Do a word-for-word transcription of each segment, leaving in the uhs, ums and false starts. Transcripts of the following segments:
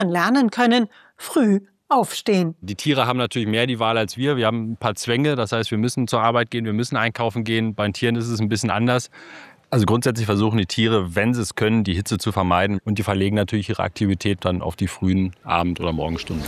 lernen können, früh aufstehen. Die Tiere haben natürlich mehr die Wahl als wir. Wir haben ein paar Zwänge, das heißt, wir müssen zur Arbeit gehen, wir müssen einkaufen gehen. Bei den Tieren ist es ein bisschen anders. Also grundsätzlich versuchen die Tiere, wenn sie es können, die Hitze zu vermeiden. Und die verlegen natürlich ihre Aktivität dann auf die frühen Abend- oder Morgenstunden.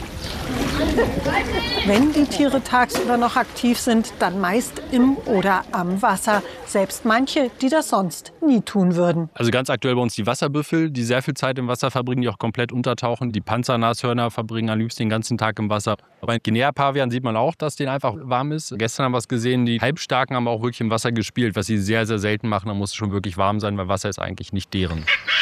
Wenn die Tiere tagsüber noch aktiv sind, dann meist im oder am Wasser. Selbst manche, die das sonst nie tun würden. Also ganz aktuell bei uns die Wasserbüffel, die sehr viel Zeit im Wasser verbringen, die auch komplett untertauchen. Die Panzernashörner verbringen am liebsten den ganzen Tag im Wasser. Bei Guinea-Pavian sieht man auch, dass denen einfach warm ist. Gestern haben wir es gesehen, die Halbstarken haben auch wirklich im Wasser gespielt, was sie sehr, sehr selten machen. Da muss es schon wirklich warm sein, weil Wasser ist eigentlich nicht deren.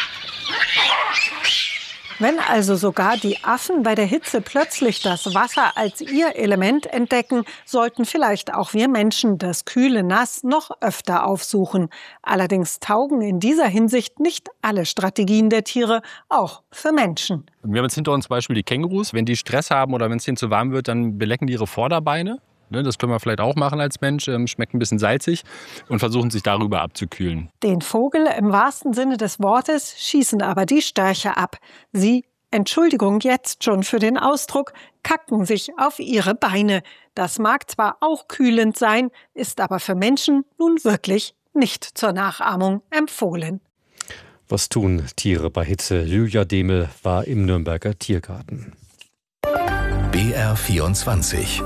Wenn also sogar die Affen bei der Hitze plötzlich das Wasser als ihr Element entdecken, sollten vielleicht auch wir Menschen das kühle Nass noch öfter aufsuchen. Allerdings taugen in dieser Hinsicht nicht alle Strategien der Tiere, auch für Menschen. Wir haben jetzt hinter uns zum Beispiel die Kängurus. Wenn die Stress haben oder wenn es denen zu warm wird, dann belecken die ihre Vorderbeine. Das können wir vielleicht auch machen als Mensch, schmeckt ein bisschen salzig und versuchen sich darüber abzukühlen. Den Vogel im wahrsten Sinne des Wortes schießen aber die Störche ab. Sie, Entschuldigung jetzt schon für den Ausdruck, kacken sich auf ihre Beine. Das mag zwar auch kühlend sein, ist aber für Menschen nun wirklich nicht zur Nachahmung empfohlen. Was tun Tiere bei Hitze? Julia Demel war im Nürnberger Tiergarten. B R vierundzwanzig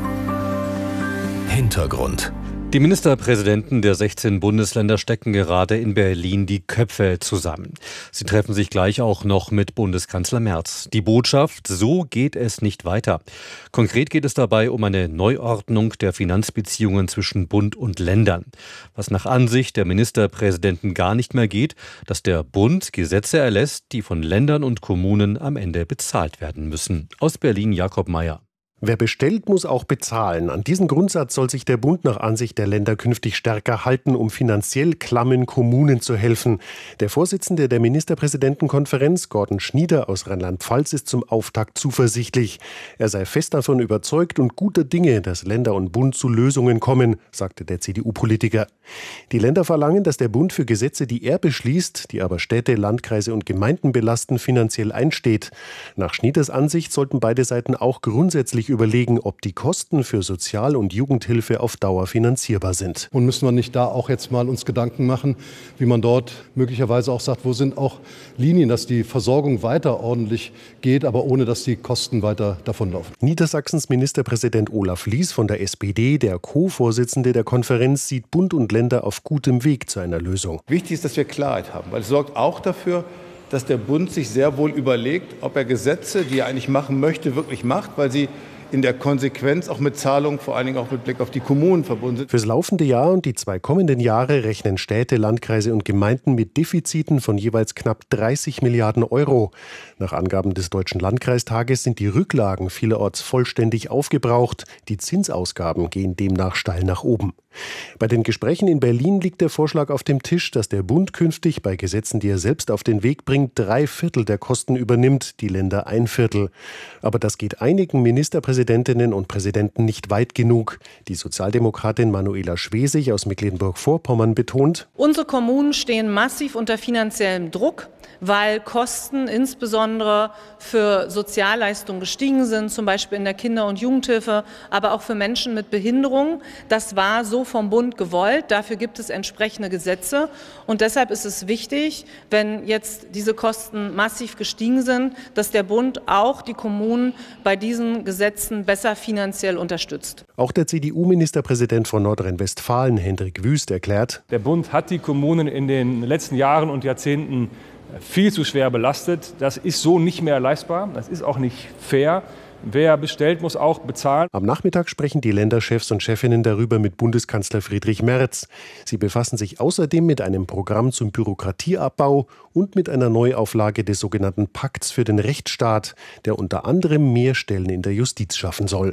Hintergrund. Die Ministerpräsidenten der sechzehn Bundesländer stecken gerade in Berlin die Köpfe zusammen. Sie treffen sich gleich auch noch mit Bundeskanzler Merz. Die Botschaft: So geht es nicht weiter. Konkret geht es dabei um eine Neuordnung der Finanzbeziehungen zwischen Bund und Ländern. Was nach Ansicht der Ministerpräsidenten gar nicht mehr geht, dass der Bund Gesetze erlässt, die von Ländern und Kommunen am Ende bezahlt werden müssen. Aus Berlin Jakob Mayer. Wer bestellt, muss auch bezahlen. An diesen Grundsatz soll sich der Bund nach Ansicht der Länder künftig stärker halten, um finanziell klammen Kommunen zu helfen. Der Vorsitzende der Ministerpräsidentenkonferenz, Gordon Schnieder aus Rheinland-Pfalz, ist zum Auftakt zuversichtlich. Er sei fest davon überzeugt und guter Dinge, dass Länder und Bund zu Lösungen kommen, sagte der C D U-Politiker. Die Länder verlangen, dass der Bund für Gesetze, die er beschließt, die aber Städte, Landkreise und Gemeinden belasten, finanziell einsteht. Nach Schnieders Ansicht sollten beide Seiten auch grundsätzlich überlegen, ob die Kosten für Sozial- und Jugendhilfe auf Dauer finanzierbar sind. Und müssen wir nicht da auch jetzt mal uns Gedanken machen, wie man dort möglicherweise auch sagt, wo sind auch Linien, dass die Versorgung weiter ordentlich geht, aber ohne dass die Kosten weiter davonlaufen. Niedersachsens Ministerpräsident Olaf Lies von der S P D, der Co-Vorsitzende der Konferenz, sieht Bund und Länder auf gutem Weg zu einer Lösung. Wichtig ist, dass wir Klarheit haben, weil es sorgt auch dafür, dass der Bund sich sehr wohl überlegt, ob er Gesetze, die er eigentlich machen möchte, wirklich macht, weil sie in der Konsequenz auch mit Zahlungen, vor allen Dingen auch mit Blick auf die Kommunen verbunden sind. Fürs laufende Jahr und die zwei kommenden Jahre rechnen Städte, Landkreise und Gemeinden mit Defiziten von jeweils knapp dreißig Milliarden Euro. Nach Angaben des Deutschen Landkreistages sind die Rücklagen vielerorts vollständig aufgebraucht. Die Zinsausgaben gehen demnach steil nach oben. Bei den Gesprächen in Berlin liegt der Vorschlag auf dem Tisch, dass der Bund künftig bei Gesetzen, die er selbst auf den Weg bringt, drei Viertel der Kosten übernimmt, die Länder ein Viertel. Aber das geht einigen Ministerpräsidentinnen und Präsidenten nicht weit genug. Die Sozialdemokratin Manuela Schwesig aus Mecklenburg-Vorpommern betont: Unsere Kommunen stehen massiv unter finanziellem Druck, weil Kosten insbesondere für Sozialleistungen gestiegen sind, zum Beispiel in der Kinder- und Jugendhilfe, aber auch für Menschen mit Behinderung. Das war so vom Bund gewollt. Dafür gibt es entsprechende Gesetze. Und deshalb ist es wichtig, wenn jetzt diese Kosten massiv gestiegen sind, dass der Bund auch die Kommunen bei diesen Gesetzen besser finanziell unterstützt. Auch der C D U-Ministerpräsident von Nordrhein-Westfalen, Hendrik Wüst, erklärt: Der Bund hat die Kommunen in den letzten Jahren und Jahrzehnten viel zu schwer belastet. Das ist so nicht mehr leistbar. Das ist auch nicht fair. Wer bestellt, muss auch bezahlen. Am Nachmittag sprechen die Länderchefs und Chefinnen darüber mit Bundeskanzler Friedrich Merz. Sie befassen sich außerdem mit einem Programm zum Bürokratieabbau und mit einer Neuauflage des sogenannten Pakts für den Rechtsstaat, der unter anderem mehr Stellen in der Justiz schaffen soll.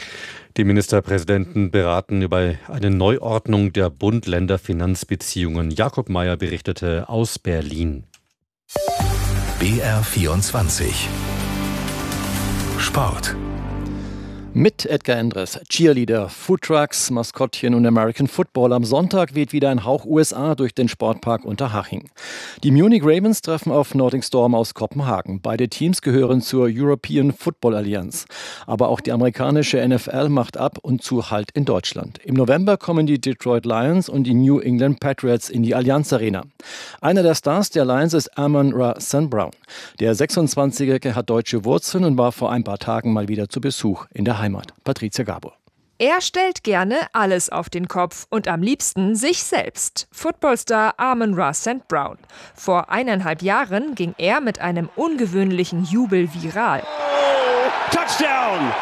Die Ministerpräsidenten beraten über eine Neuordnung der Bund-Länder-Finanzbeziehungen. Jakob Mayer berichtete aus Berlin. B R vierundzwanzig Sport. Mit Edgar Endres, Cheerleader, Foodtrucks, Maskottchen und American Football. Am Sonntag weht wieder ein Hauch U S A durch den Sportpark Unterhaching. Die Munich Ravens treffen auf Nordic Storm aus Kopenhagen. Beide Teams gehören zur European Football Alliance. Aber auch die amerikanische N F L macht ab und zu Halt in Deutschland. Im November kommen die Detroit Lions und die New England Patriots in die Allianz Arena. Einer der Stars der Lions ist Amon-Ra Saint Brown. Der sechsundzwanzigjährige hat deutsche Wurzeln und war vor ein paar Tagen mal wieder zu Besuch in der Heimat. Patricia Gabor. Er stellt gerne alles auf den Kopf und am liebsten sich selbst. Footballstar Amon-Ra Saint Brown. Vor eineinhalb Jahren ging er mit einem ungewöhnlichen Jubel viral. Oh, Touchdown!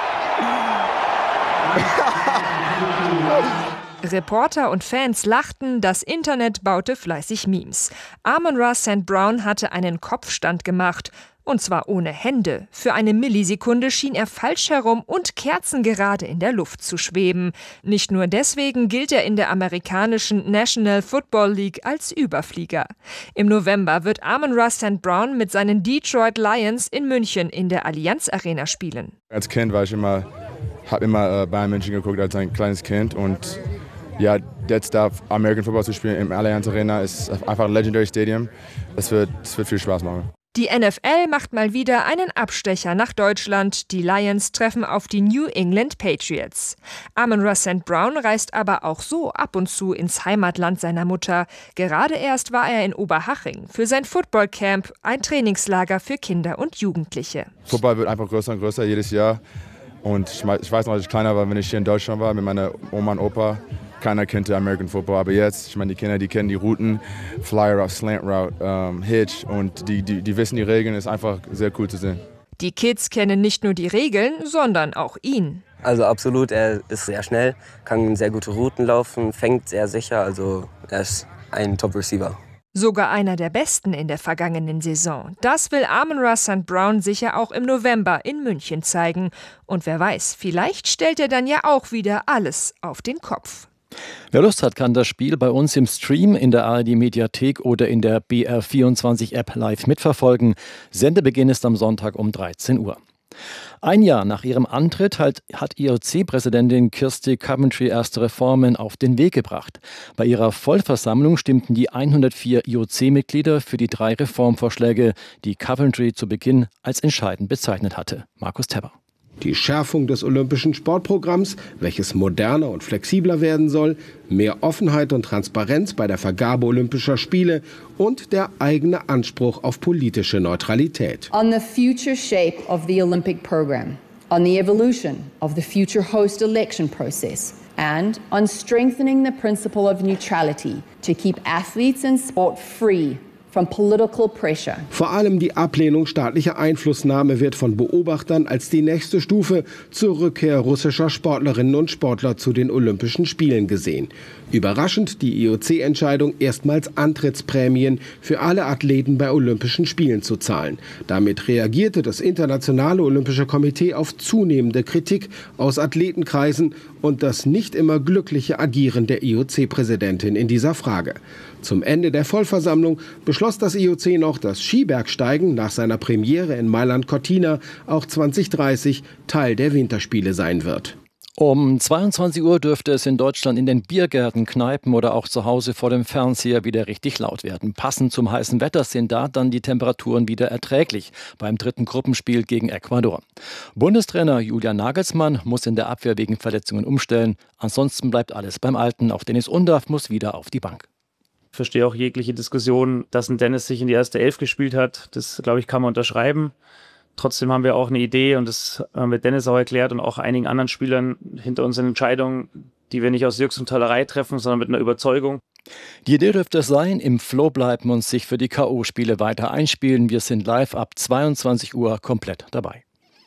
Reporter und Fans lachten, das Internet baute fleißig Memes. Amon-Ra Saint Brown hatte einen Kopfstand gemacht. Und zwar ohne Hände. Für eine Millisekunde schien er falsch herum und kerzengerade in der Luft zu schweben. Nicht nur deswegen gilt er in der amerikanischen National Football League als Überflieger. Im November wird Amon-Ra Saint Brown mit seinen Detroit Lions in München in der Allianz Arena spielen. Als Kind war ich immer, habe immer äh, Bayern München geguckt als ein kleines Kind und ja, jetzt da American Football zu spielen im Allianz Arena ist einfach ein Legendary Stadium. Das wird, das wird viel Spaß machen. Die N F L macht mal wieder einen Abstecher nach Deutschland. Die Lions treffen auf die New England Patriots. Amon-Ra Saint Brown reist aber auch so ab und zu ins Heimatland seiner Mutter. Gerade erst war er in Oberhaching für sein Footballcamp, ein Trainingslager für Kinder und Jugendliche. Football wird einfach größer und größer jedes Jahr. Und ich weiß noch, als ich kleiner war, wenn ich hier in Deutschland war mit meiner Oma und Opa. Keiner kannte American Football, aber jetzt, ich meine, die Kinder, die kennen die Routen, Flyer Route, Slant Route, ähm, Hitch und die, die, die wissen die Regeln, ist einfach sehr cool zu sehen. Die Kids kennen nicht nur die Regeln, sondern auch ihn. Also absolut, er ist sehr schnell, kann sehr gute Routen laufen, fängt sehr sicher, also er ist ein Top-Receiver. Sogar einer der Besten in der vergangenen Saison. Das will Amon-Ra Saint Brown sicher auch im November in München zeigen. Und wer weiß, vielleicht stellt er dann ja auch wieder alles auf den Kopf. Wer Lust hat, kann das Spiel bei uns im Stream in der A R D-Mediathek oder in der B R vierundzwanzig-App live mitverfolgen. Sendebeginn ist am Sonntag um dreizehn Uhr. Ein Jahr nach ihrem Antritt hat, hat I O C-Präsidentin Kirsty Coventry erste Reformen auf den Weg gebracht. Bei ihrer Vollversammlung stimmten die hundertvier I O C-Mitglieder für die drei Reformvorschläge, die Coventry zu Beginn als entscheidend bezeichnet hatte. Markus Tepper. Die Schärfung des olympischen Sportprogramms, welches moderner und flexibler werden soll, mehr Offenheit und Transparenz bei der Vergabe olympischer Spiele und der eigene Anspruch auf politische Neutralität. On the future shape of the Olympic program, on the evolution of the future host election process and on strengthening the principle of neutrality to keep athletes and sport free from political pressure. Vor allem die Ablehnung staatlicher Einflussnahme wird von Beobachtern als die nächste Stufe zur Rückkehr russischer Sportlerinnen und Sportler zu den Olympischen Spielen gesehen. Überraschend die I O C-Entscheidung, erstmals Antrittsprämien für alle Athleten bei Olympischen Spielen zu zahlen. Damit reagierte das Internationale Olympische Komitee auf zunehmende Kritik aus Athletenkreisen und das nicht immer glückliche Agieren der I O C-Präsidentin in dieser Frage. Zum Ende der Vollversammlung beschloss das I O C noch, dass Skibergsteigen nach seiner Premiere in Mailand-Cortina auch zwanzig dreißig Teil der Winterspiele sein wird. Um zweiundzwanzig Uhr dürfte es in Deutschland in den Biergärten, Kneipen oder auch zu Hause vor dem Fernseher wieder richtig laut werden. Passend zum heißen Wetter sind da dann die Temperaturen wieder erträglich beim dritten Gruppenspiel gegen Ecuador. Bundestrainer Julian Nagelsmann muss in der Abwehr wegen Verletzungen umstellen. Ansonsten bleibt alles beim Alten. Auch Dennis Undaff muss wieder auf die Bank. Ich verstehe auch jegliche Diskussion, dass ein Dennis sich in die erste Elf gespielt hat. Das, glaube ich, kann man unterschreiben. Trotzdem haben wir auch eine Idee und das haben wir Dennis auch erklärt und auch einigen anderen Spielern hinter unseren Entscheidungen, die wir nicht aus Jux und Tollerei treffen, sondern mit einer Überzeugung. Die Idee dürfte es sein, im Flow bleiben und sich für die K O-Spiele weiter einspielen. Wir sind live ab zweiundzwanzig Uhr komplett dabei.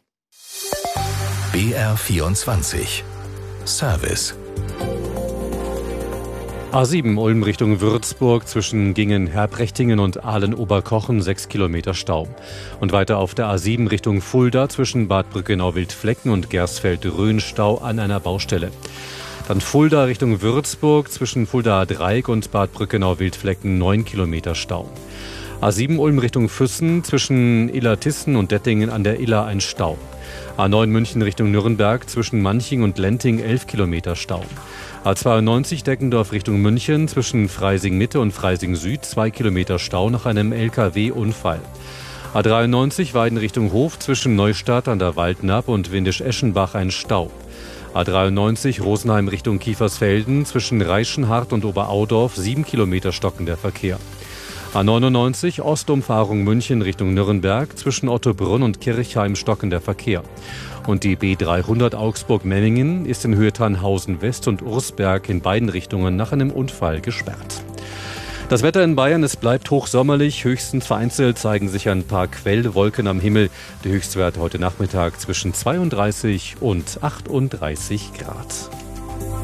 B R vierundzwanzig Service. A sieben Ulm Richtung Würzburg zwischen Gingen-Herbrechtingen und Ahlen-Oberkochen sechs Kilometer Stau. Und weiter auf der A sieben Richtung Fulda zwischen Bad Brückenau-Wildflecken und Gersfeld-Rhön Stau an einer Baustelle. Dann Fulda Richtung Würzburg zwischen Fulda-Dreieck und Bad Brückenau-Wildflecken neun Kilometer Stau. A sieben Ulm Richtung Füssen, zwischen Illertissen und Dettingen an der Iller ein Stau. A neun München Richtung Nürnberg, zwischen Manching und Lenting elf Kilometer Stau. A zweiundneunzig Deckendorf Richtung München, zwischen Freising Mitte und Freising Süd zwei Kilometer Stau nach einem L K W-Unfall. A dreiundneunzig Weiden Richtung Hof, zwischen Neustadt an der Waldnapp und Windisch-Eschenbach ein Stau. A dreiundneunzig Rosenheim Richtung Kiefersfelden, zwischen Reichenhart und Oberaudorf sieben Kilometer stockender Verkehr. A neunundneunzig Ostumfahrung München Richtung Nürnberg, zwischen Ottobrunn und Kirchheim stockender Verkehr. Und die B dreihundert Augsburg-Memmingen ist in Höhe Tannhausen West und Ursberg in beiden Richtungen nach einem Unfall gesperrt. Das Wetter in Bayern, es bleibt hochsommerlich, höchstens vereinzelt zeigen sich ein paar Quellwolken am Himmel. Der Höchstwert heute Nachmittag zwischen zweiunddreißig und achtunddreißig Grad.